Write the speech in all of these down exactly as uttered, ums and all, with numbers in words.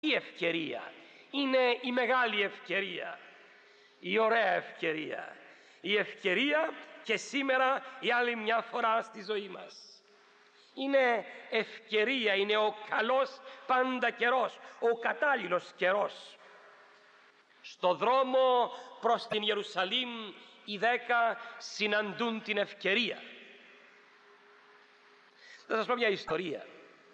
η ευκαιρία, είναι η μεγάλη ευκαιρία, η ωραία ευκαιρία, η ευκαιρία και σήμερα η άλλη μια φορά στη ζωή μας. Είναι ευκαιρία, είναι ο καλός πάντα καιρός, ο κατάλληλος καιρός. Στο δρόμο προς την Ιερουσαλήμ οι δέκα συναντούν την ευκαιρία. Θα σας πω μια ιστορία.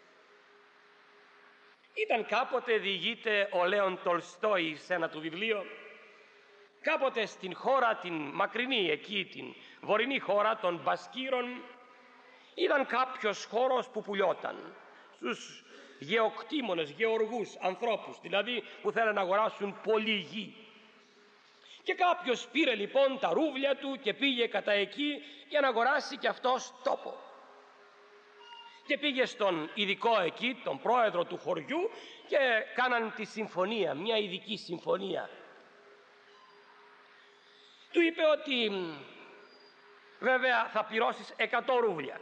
Ήταν κάποτε, διηγείται ο Λέων Τολστόη σε ένα του βιβλίο, κάποτε στην χώρα την μακρινή εκεί, την βορεινή χώρα των Μπασκύρων, ήταν κάποιος χώρος που πουλιόταν στους γεωκτήμονες, γεωργούς ανθρώπους, δηλαδή που θέλουν να αγοράσουν πολύ γη. Και κάποιος πήρε λοιπόν τα ρούβλια του και πήγε κατά εκεί για να αγοράσει και αυτός τόπο. Και πήγε στον ειδικό εκεί, τον πρόεδρο του χωριού, και κάναν τη συμφωνία, μια ειδική συμφωνία. Του είπε ότι βέβαια θα πληρώσεις εκατό ρούβλια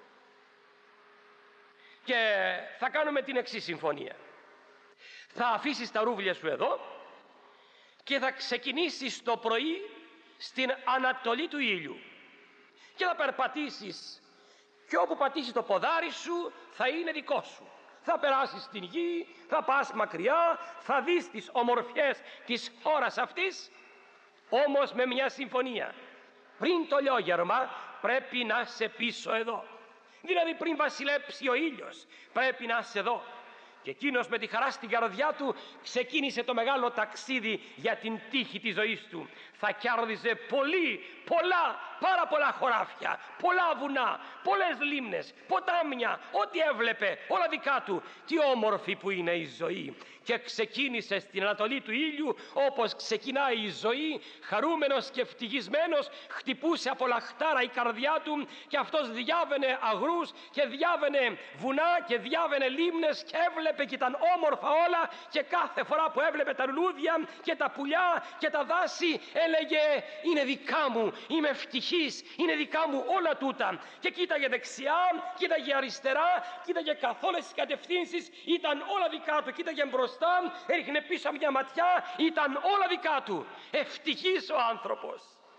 και θα κάνουμε την εξής συμφωνία. Θα αφήσεις τα ρούβλια σου εδώ και θα ξεκινήσεις το πρωί στην ανατολή του ήλιου και θα περπατήσεις και όπου πατήσει το ποδάρι σου θα είναι δικό σου. Θα περάσεις στην γη, θα πας μακριά, θα δεις τις ομορφιές της χώρας αυτής, όμως με μια συμφωνία. Πριν το λιόγερμα πρέπει να είσαι πίσω εδώ. Δηλαδή πριν βασιλέψει ο ήλιος πρέπει να είσαι εδώ. Και εκείνος με τη χαρά στην καρδιά του ξεκίνησε το μεγάλο ταξίδι για την τύχη της ζωής του. Θα κέρδιζε πολύ, πολλά, πάρα πολλά χωράφια, πολλά βουνά, πολλές λίμνες, ποτάμια, ό,τι έβλεπε, όλα δικά του. Τι όμορφη που είναι η ζωή. Και ξεκίνησε στην ανατολή του ήλιου όπως ξεκινάει η ζωή, χαρούμενος και ευτυχισμένος, χτυπούσε από λαχτάρα η καρδιά του και αυτός διάβαινε αγρούς και διάβαινε βουνά και διάβαινε λίμνες και έβλεπε και ήταν όμορφα όλα, και κάθε φορά που έβλεπε τα λουλούδια και τα πουλιά και τα δάση έλεγε είναι δικά μου, είμαι ευτυχής, είναι δικά μου όλα τούτα. Και κοίταγε δεξιά, κοίταγε αριστερά, κοίταγε καθ' όλες τις κατευθύνσεις, ήταν όλα δικά του. Κοίταγε μπροστά, έριχνε πίσω μια ματιά, ήταν όλα δικά του. Ευτυχής ο άνθρωπος.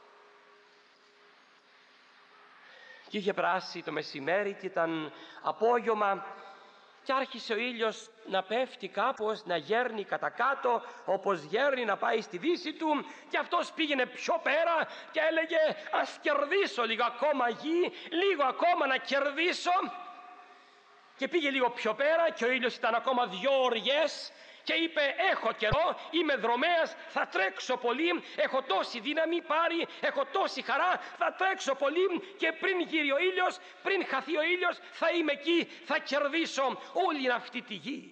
Και είχε περάσει το μεσημέρι και ήταν απόγευμα και άρχισε ο ήλιος να πέφτει κάπως, να γέρνει κατά κάτω όπως γέρνει να πάει στη δύση του, και αυτός πήγαινε πιο πέρα και έλεγε ας κερδίσω λίγο ακόμα γη, λίγο ακόμα να κερδίσω. Και πήγε λίγο πιο πέρα και ο ήλιος ήταν ακόμα δυο οριές και είπε έχω καιρό, είμαι δρομέας, θα τρέξω πολύ, έχω τόση δύναμη πάρει, έχω τόση χαρά, θα τρέξω πολύ και πριν γύρει ο ήλιος, πριν χαθεί ο ήλιος θα είμαι εκεί, θα κερδίσω όλη αυτή τη γη.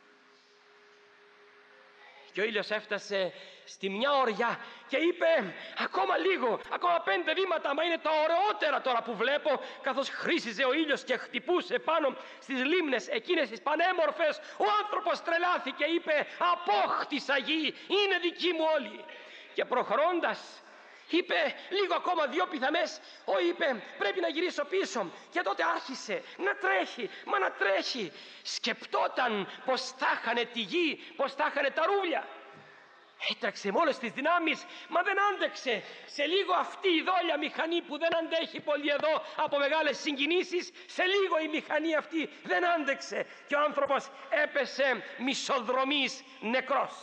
Και ο ήλιος έφτασε στη μια ωριά και είπε ακόμα λίγο, ακόμα πέντε βήματα, μα είναι τα ωραιότερα τώρα που βλέπω, καθώς χρήσιζε ο ήλιος και χτυπούσε πάνω στις λίμνες εκείνες τις πανέμορφες. Ο άνθρωπος τρελάθηκε, είπε απόκτησα γη, είναι δική μου όλη. Και προχωρώντας είπε λίγο ακόμα δύο πιθαμές, ο είπε πρέπει να γυρίσω πίσω. Και τότε άρχισε να τρέχει, μα να τρέχει. Σκεπτόταν πως θα χανε τη γη, πως θα χανε τα ρούβλια. Έτρεξε με όλες τις δυνάμεις, μα δεν άντεξε. Σε λίγο αυτή η δόλια μηχανή που δεν αντέχει πολύ εδώ από μεγάλες συγκινήσεις, σε λίγο η μηχανή αυτή δεν άντεξε και ο άνθρωπος έπεσε μισοδρομής νεκρός.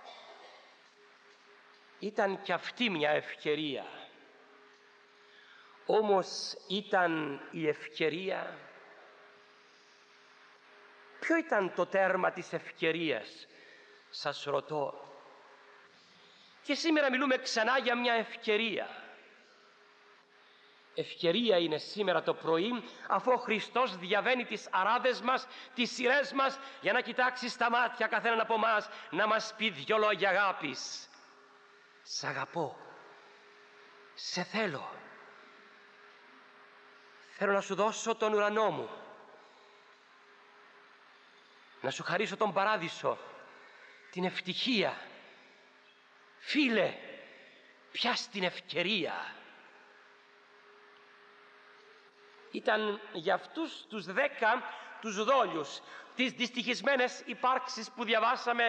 Ήταν κι αυτή μια ευκαιρία. Όμως ήταν η ευκαιρία. Ποιο ήταν το τέρμα της ευκαιρίας, σας ρωτώ. Και σήμερα μιλούμε ξανά για μια ευκαιρία. Ευκαιρία είναι σήμερα το πρωί, αφού ο Χριστός διαβαίνει τις αράδες μας, τις σειρές μας, για να κοιτάξει στα μάτια καθέναν από εμάς, να μας πει δυο λόγια αγάπης. Σ' αγαπώ, σε θέλω, θέλω να σου δώσω τον ουρανό μου, να σου χαρίσω τον παράδεισο, την ευτυχία. Φίλε, πιάσ' την ευκαιρία. Ήταν για αυτούς τους δέκα τους δόλιους τις δυστυχισμένες υπάρξεις που διαβάσαμε